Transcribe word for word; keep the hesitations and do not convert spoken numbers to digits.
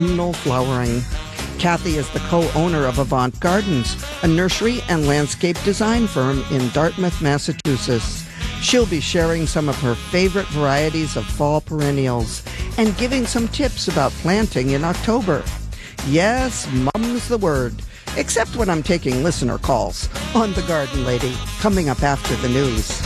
autumnal flowering. Kathy is the co-owner of Avant Gardens, a nursery and landscape design firm in Dartmouth, Massachusetts. She'll be sharing some of her favorite varieties of fall perennials and giving some tips about planting in October. Yes, mum's the word, except when I'm taking listener calls on The Garden Lady, coming up after the news.